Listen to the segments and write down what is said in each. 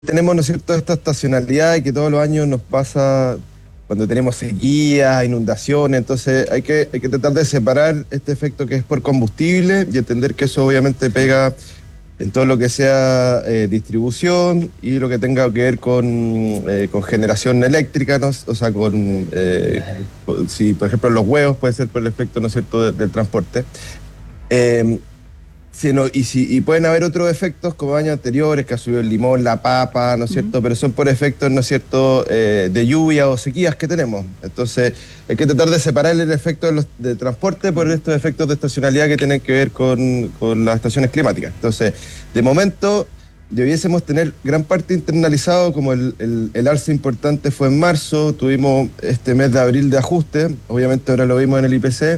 tenemos, ¿no es cierto?, esta estacionalidad y que todos los años nos pasa cuando tenemos sequías, inundaciones. Entonces hay que tratar de separar este efecto que es por combustible y entender que eso obviamente pega en todo lo que sea distribución y lo que tenga que ver con generación eléctrica, ¿no? O sea, si por ejemplo los huevos puede ser por el efecto, ¿no es cierto?, del transporte. Y pueden haber otros efectos como años anteriores, que ha subido el limón, la papa, ¿no es cierto? Pero son por efectos, ¿no es cierto?, de lluvia o sequías que tenemos. Entonces hay que tratar de separar el efecto de transporte por estos efectos de estacionalidad que tienen que ver con las estaciones climáticas. Entonces, de momento, debiésemos tener gran parte internalizado, como el alza importante fue en marzo, tuvimos este mes de abril de ajuste, obviamente ahora lo vimos en el IPC.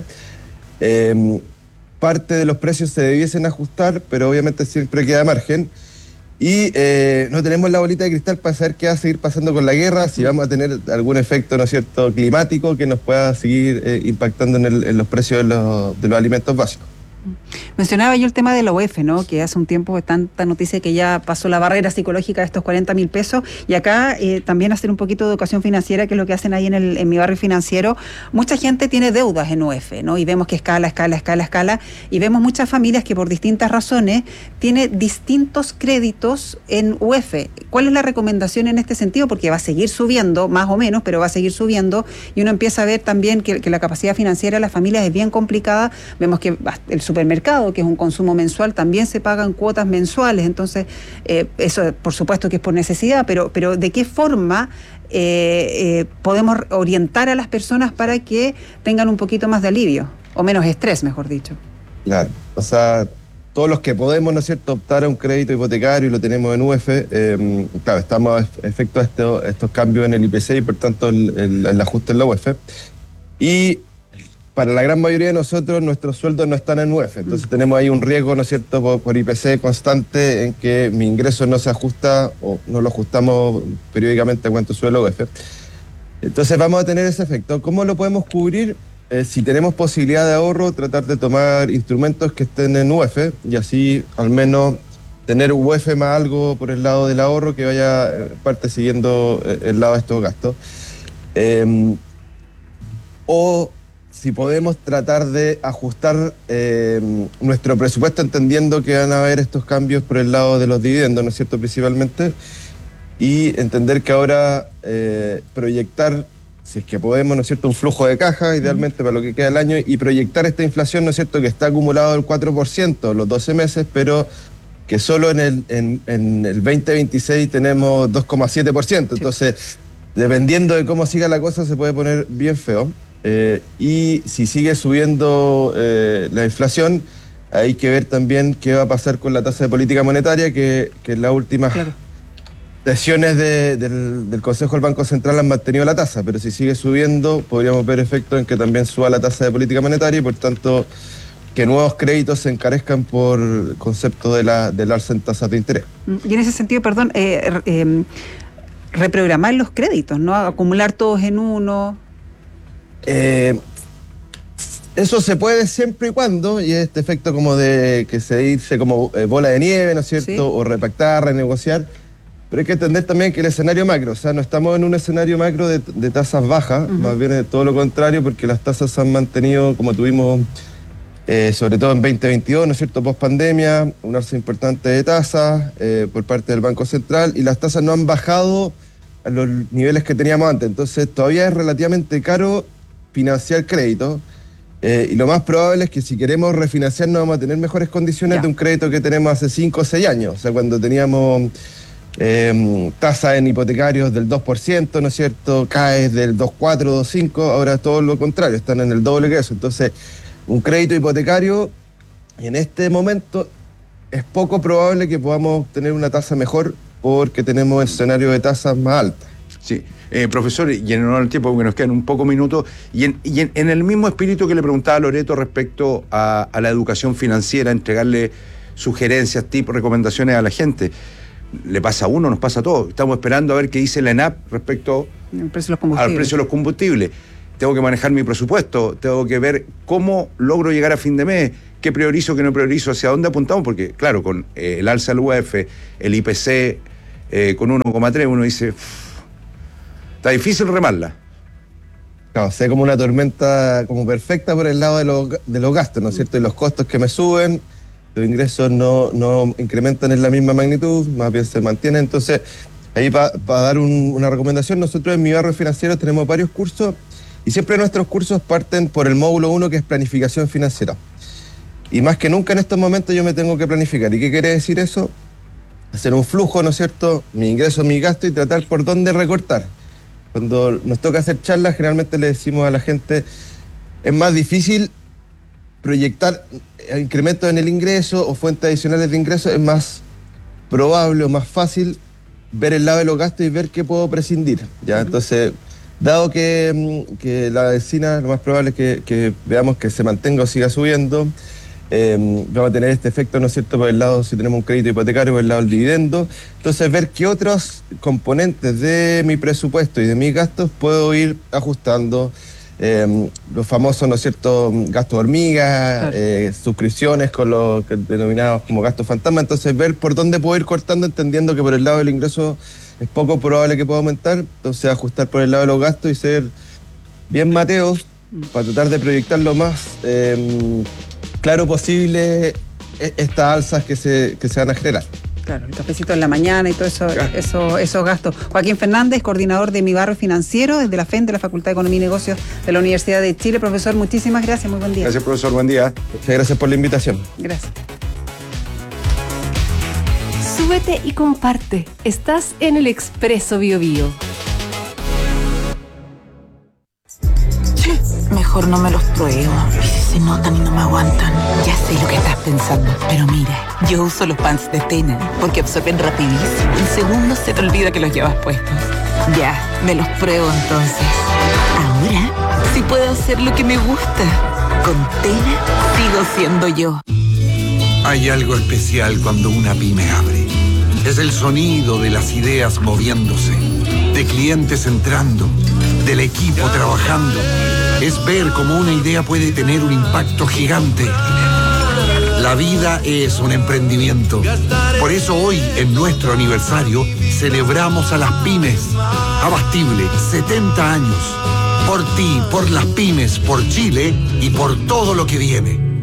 Parte de los precios se debiesen ajustar, pero obviamente siempre queda margen. Y no tenemos la bolita de cristal para saber qué va a seguir pasando con la guerra, si vamos a tener algún efecto, ¿no es cierto?, climático que nos pueda seguir impactando en los precios de los alimentos básicos. Mencionaba yo el tema de la UEF, ¿no? Que hace un tiempo tanta noticia que ya pasó la barrera psicológica de estos 40.000 pesos. Y acá también hacer un poquito de educación financiera, que es lo que hacen ahí en mi barrio financiero. Mucha gente tiene deudas en UEF, ¿no? Y vemos que escala. Y vemos muchas familias que por distintas razones tienen distintos créditos en UEF. ¿Cuál es la recomendación en este sentido? Porque va a seguir subiendo, más o menos, pero va a seguir subiendo. Y uno empieza a ver también que la capacidad financiera de las familias es bien complicada. Vemos que el supermercado, que es un consumo mensual, también se pagan cuotas mensuales. Entonces, eso por supuesto que es por necesidad, pero ¿de qué forma podemos orientar a las personas para que tengan un poquito más de alivio, o menos estrés, mejor dicho? Claro, o sea, todos los que podemos, ¿no es cierto?, optar a un crédito hipotecario y lo tenemos en UEF, claro, estamos a efecto de estos cambios en el IPC y por tanto el ajuste en la UEF. Y para la gran mayoría de nosotros, nuestros sueldos no están en UEF. Entonces tenemos ahí un riesgo, ¿no es cierto?, por IPC constante en que mi ingreso no se ajusta o no lo ajustamos periódicamente a cuánto sube la UEF. Entonces vamos a tener ese efecto. ¿Cómo lo podemos cubrir? Si tenemos posibilidad de ahorro, tratar de tomar instrumentos que estén en UEF y así al menos tener UEF más algo por el lado del ahorro que vaya parte siguiendo el lado de estos gastos. O si podemos tratar de ajustar nuestro presupuesto entendiendo que van a haber estos cambios por el lado de los dividendos, ¿no es cierto?, principalmente, y entender que ahora proyectar, si es que podemos, ¿no es cierto?, un flujo de caja, idealmente para lo que queda del año, y proyectar esta inflación, ¿no es cierto?, que está acumulado el 4% los 12 meses, pero que solo en el 2026 tenemos 2,7%. Entonces, dependiendo de cómo siga la cosa, se puede poner bien feo. Y si sigue subiendo la inflación, hay que ver también qué va a pasar con la tasa de política monetaria, que en las últimas sesiones del Consejo del Banco Central han mantenido la tasa, pero si sigue subiendo, podríamos ver efectos en que también suba la tasa de política monetaria y por tanto que nuevos créditos se encarezcan por concepto del alza en tasas de interés. Y en ese sentido, perdón, reprogramar los créditos, ¿no? Acumular todos en uno. Eso se puede siempre y cuando, y este efecto como de que se dice como bola de nieve, ¿no es cierto? Sí. O repactar, renegociar, pero hay que entender también que el escenario macro, o sea, no estamos en un escenario macro de tasas bajas, más bien es todo lo contrario, porque las tasas se han mantenido como tuvimos, sobre todo en 2022, ¿no es cierto?, post pandemia, un alza importante de tasas por parte del Banco Central, y las tasas no han bajado a los niveles que teníamos antes, entonces todavía es relativamente caro financiar crédito, y lo más probable es que si queremos refinanciar no vamos a tener mejores condiciones de un crédito que tenemos hace 5 o 6 años, o sea, cuando teníamos tasas en hipotecarios del 2%, ¿no es cierto?, CAEs del 2,4, 2,5, ahora todo lo contrario, están en el doble que eso. Entonces, un crédito hipotecario en este momento es poco probable que podamos tener una tasa mejor porque tenemos escenarios de tasas más altas. Sí, profesor, y en honor al tiempo, porque nos quedan un poco minutos, y en el mismo espíritu que le preguntaba a Loreto respecto a la educación financiera, entregarle sugerencias, tips, recomendaciones a la gente. Le pasa a uno, nos pasa a todos. Estamos esperando a ver qué dice la ENAP respecto al precio de los combustibles. Tengo que manejar mi presupuesto, tengo que ver cómo logro llegar a fin de mes, qué priorizo, qué no priorizo, hacia dónde apuntamos, porque claro, con el alza del UEF, el IPC, con 1,3, uno dice, está difícil remarla. Claro, sea como una tormenta como perfecta por el lado de los gastos, ¿no es cierto? Y los costos que me suben, los ingresos no incrementan en la misma magnitud, más bien se mantienen. Entonces, ahí para dar una recomendación, nosotros en Mi Barrio Financiero tenemos varios cursos y siempre nuestros cursos parten por el módulo 1, que es planificación financiera. Y más que nunca en estos momentos yo me tengo que planificar. ¿Y qué quiere decir eso? Hacer un flujo, ¿no es cierto? Mi ingreso, mi gasto, y tratar por dónde recortar. Cuando nos toca hacer charlas, generalmente le decimos a la gente, es más difícil proyectar incrementos en el ingreso o fuentes adicionales de ingresos, es más probable o más fácil ver el lado de los gastos y ver qué puedo prescindir, ¿ya? Entonces, dado que la vecina, lo más probable es que veamos que se mantenga o siga subiendo, vamos a tener este efecto, ¿no es cierto?, por el lado, si tenemos un crédito hipotecario, por el lado del dividendo. Entonces, ver qué otros componentes de mi presupuesto y de mis gastos puedo ir ajustando. Los famosos, ¿no es cierto?, gastos hormiga, claro. Suscripciones con los denominados como gastos fantasma. Entonces, ver por dónde puedo ir cortando, entendiendo que por el lado del ingreso es poco probable que pueda aumentar. Entonces, ajustar por el lado de los gastos y ser bien mateos para tratar de proyectar lo más claro posible estas alzas que se van a generar. Claro, el cafecito en la mañana y todo eso, claro. esos gastos. Joaquín Fernández, coordinador de Mi Barrio Financiero, desde la FEN, de la Facultad de Economía y Negocios de la Universidad de Chile. Profesor, muchísimas gracias, muy buen día. Gracias, profesor, buen día. Muchas gracias por la invitación. Gracias. Súbete y comparte. Estás en el Expreso Biobío. Mejor no me los pruebo. Y si se notan y no me aguantan. Ya sé lo que estás pensando. Pero mira, yo uso los pants de Tena porque absorben rapidísimo. En segundos se te olvida que los llevas puestos. Ya, me los pruebo entonces. Ahora sí puedo hacer lo que me gusta. Con Tena sigo siendo yo. Hay algo especial cuando una pyme abre. Es el sonido de las ideas moviéndose, de clientes entrando, del equipo trabajando. Es ver cómo una idea puede tener un impacto gigante. La vida es un emprendimiento. Por eso hoy, en nuestro aniversario, celebramos a las pymes. Abastible, 70 años. Por ti, por las pymes, por Chile y por todo lo que viene.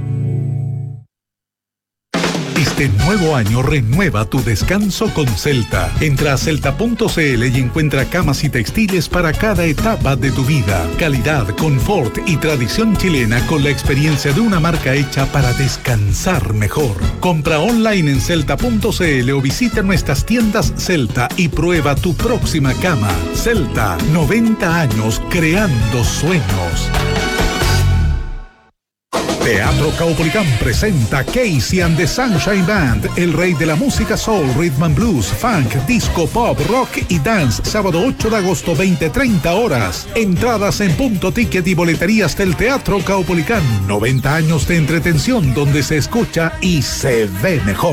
Este nuevo año renueva tu descanso con Celta. Entra a celta.cl y encuentra camas y textiles para cada etapa de tu vida. Calidad, confort y tradición chilena con la experiencia de una marca hecha para descansar mejor. Compra online en celta.cl o visita nuestras tiendas Celta y prueba tu próxima cama. Celta, 90 años creando sueños. Teatro Caupolicán presenta Casey and the Sunshine Band, el rey de la música soul, rhythm and blues, funk, disco, pop, rock y dance, sábado 8 de agosto, 20:30 horas. Entradas en Punto Ticket y boleterías del Teatro Caupolicán. 90 años de entretención donde se escucha y se ve mejor.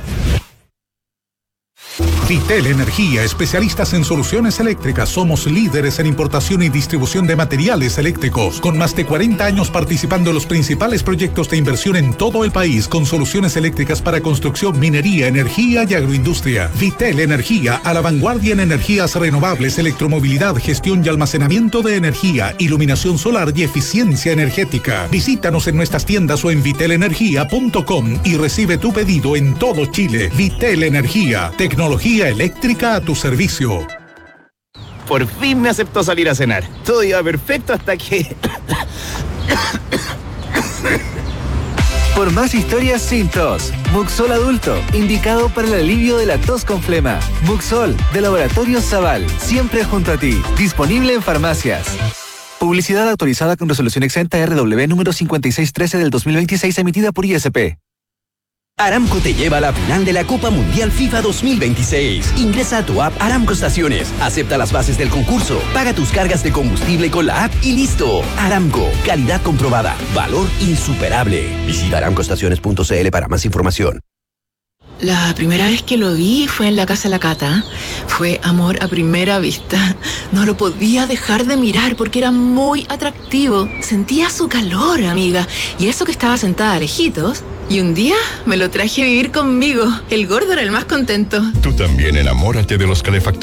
Vitel Energía, especialistas en soluciones eléctricas. Somos líderes en importación y distribución de materiales eléctricos, con más de 40 años participando en los principales proyectos de inversión en todo el país, con soluciones eléctricas para construcción, minería, energía y agroindustria. Vitel Energía, a la vanguardia en energías renovables, electromovilidad, gestión y almacenamiento de energía, iluminación solar y eficiencia energética. Visítanos en nuestras tiendas o en vitelenergia.com y recibe tu pedido en todo Chile. Vitel Energía, tecnología eléctrica a tu servicio. Por fin me aceptó salir a cenar. Todo iba perfecto hasta que... Por más historias sin tos, Muxol Adulto, indicado para el alivio de la tos con flema. Muxol, de Laboratorios Zaval, siempre junto a ti. Disponible en farmacias. Publicidad autorizada con resolución exenta RW número 5613 del 2026, emitida por ISP. Aramco te lleva a la final de la Copa Mundial FIFA 2026. Ingresa a tu app Aramco Estaciones, acepta las bases del concurso, paga tus cargas de combustible con la app y listo. Aramco, calidad comprobada, valor insuperable. Visita aramcoestaciones.cl para más información. La primera vez que lo vi fue en la casa de la Cata. Fue amor a primera vista. No lo podía dejar de mirar porque era muy atractivo. Sentía su calor, amiga. Y eso que estaba sentada lejitos, Y un día me lo traje a vivir conmigo. El gordo era el más contento. Tú también enamórate de los calefactores